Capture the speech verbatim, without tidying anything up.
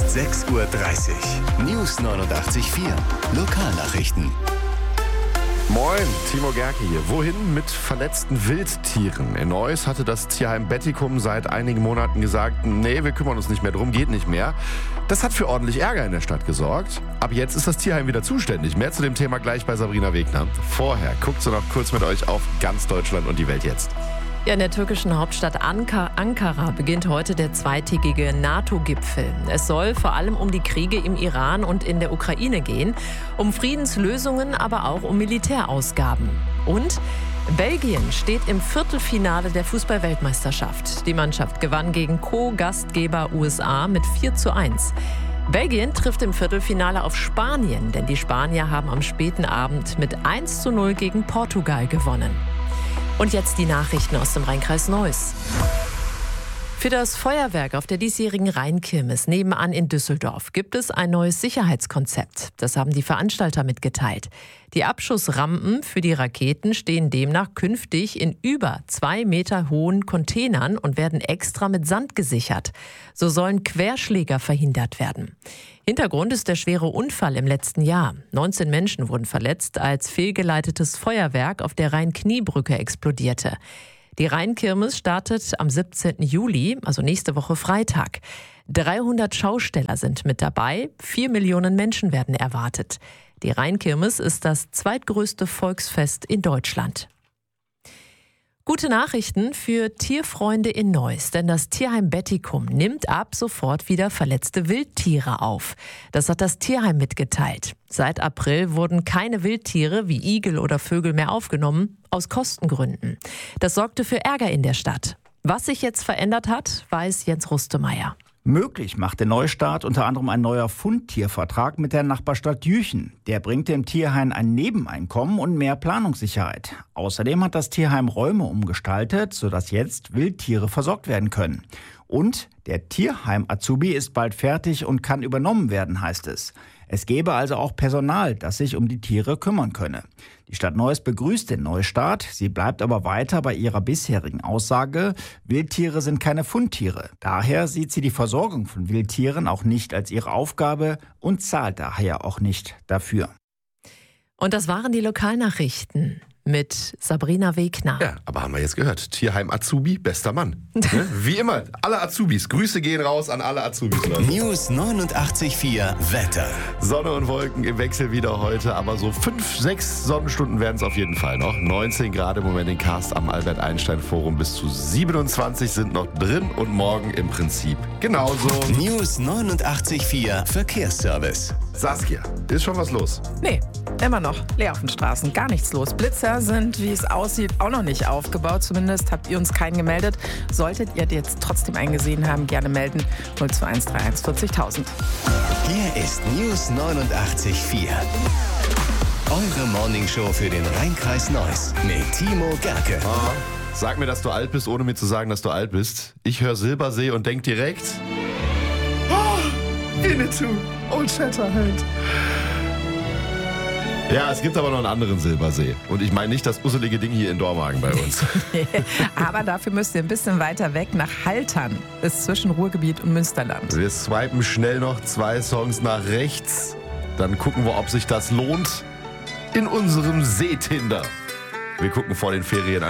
ist sechs Uhr dreißig. News neunundachtzig Komma vier. Lokalnachrichten. Moin, Timo Gerke hier. Wohin mit verletzten Wildtieren? In Neuss hatte das Tierheim Bettikum seit einigen Monaten gesagt, nee, wir kümmern uns nicht mehr drum, geht nicht mehr. Das hat für ordentlich Ärger in der Stadt gesorgt. Ab jetzt ist das Tierheim wieder zuständig. Mehr zu dem Thema gleich bei Sabrina Wegner. Vorher guckt sie noch kurz mit euch auf ganz Deutschland und die Welt jetzt. Ja, in der türkischen Hauptstadt Ankara beginnt heute der zweitägige NATO-Gipfel. Es soll vor allem um die Kriege im Iran und in der Ukraine gehen, um Friedenslösungen, aber auch um Militärausgaben. Und Belgien steht im Viertelfinale der Fußball-Weltmeisterschaft. Die Mannschaft gewann gegen Co-Gastgeber U S A mit vier zu eins. Belgien trifft im Viertelfinale auf Spanien, denn die Spanier haben am späten Abend mit eins zu null gegen Portugal gewonnen. Und jetzt die Nachrichten aus dem Rheinkreis Neuss. Für das Feuerwerk auf der diesjährigen Rheinkirmes nebenan in Düsseldorf gibt es ein neues Sicherheitskonzept. Das haben die Veranstalter mitgeteilt. Die Abschussrampen für die Raketen stehen demnach künftig in über zwei Meter hohen Containern und werden extra mit Sand gesichert. So sollen Querschläger verhindert werden. Hintergrund ist der schwere Unfall im letzten Jahr. neunzehn Menschen wurden verletzt, als fehlgeleitetes Feuerwerk auf der Rhein-Knie-Brücke explodierte. Die Rheinkirmes startet am siebzehnten Juli, also nächste Woche Freitag. dreihundert Schausteller sind mit dabei, vier Millionen Menschen werden erwartet. Die Rheinkirmes ist das zweitgrößte Volksfest in Deutschland. Gute Nachrichten für Tierfreunde in Neuss, denn das Tierheim Bettikum nimmt ab sofort wieder verletzte Wildtiere auf. Das hat das Tierheim mitgeteilt. Seit April wurden keine Wildtiere wie Igel oder Vögel mehr aufgenommen, aus Kostengründen. Das sorgte für Ärger in der Stadt. Was sich jetzt verändert hat, weiß Jens Rustemeyer. Möglich macht der Neustart unter anderem ein neuer Fundtiervertrag mit der Nachbarstadt Jüchen. Der bringt dem Tierheim ein Nebeneinkommen und mehr Planungssicherheit. Außerdem hat das Tierheim Räume umgestaltet, sodass jetzt Wildtiere versorgt werden können. Und der Tierheim-Azubi ist bald fertig und kann übernommen werden, heißt es. Es gäbe also auch Personal, das sich um die Tiere kümmern könne. Die Stadt Neuss begrüßt den Neustart. Sie bleibt aber weiter bei ihrer bisherigen Aussage, Wildtiere sind keine Fundtiere. Daher sieht sie die Versorgung von Wildtieren auch nicht als ihre Aufgabe und zahlt daher auch nicht dafür. Und das waren die Lokalnachrichten mit Sabrina Wegner. Ja, aber haben wir jetzt gehört. Tierheim Azubi, bester Mann. Ne? Wie immer, alle Azubis. Grüße gehen raus an alle Azubis, Leute. News neunundachtzig Komma vier Wetter. Sonne und Wolken im Wechsel wieder heute, aber so fünf, sechs Sonnenstunden werden es auf jeden Fall noch. neunzehn Grad im Moment in Karst am Albert-Einstein-Forum, bis zu siebenundzwanzig sind noch drin und morgen im Prinzip genauso. News neunundachtzig Komma vier Verkehrsservice. Saskia, ist schon was los? Nee, immer noch. Leer auf den Straßen, gar nichts los. Blitzer sind, wie es aussieht, auch noch nicht aufgebaut. Zumindest habt ihr uns keinen gemeldet. Solltet ihr jetzt trotzdem einen gesehen haben, gerne melden. null zwei eins drei eins vierzigtausend. Hier ist News neunundachtzig Komma vier. Eure Morningshow für den Rheinkreis Neuss mit Timo Gerke. Ah, sag mir, dass du alt bist, ohne mir zu sagen, dass du alt bist. Ich höre Silbersee und denk direkt... Oh, Winnetou, Old Shatterhand. Ja, es gibt aber noch einen anderen Silbersee. Und ich meine nicht das usselige Ding hier in Dormagen bei uns. Aber dafür müsst ihr ein bisschen weiter weg nach Haltern. Das ist zwischen Ruhrgebiet und Münsterland. Wir swipen schnell noch zwei Songs nach rechts. Dann gucken wir, ob sich das lohnt in unserem Seetinder. Wir gucken vor den Ferien an.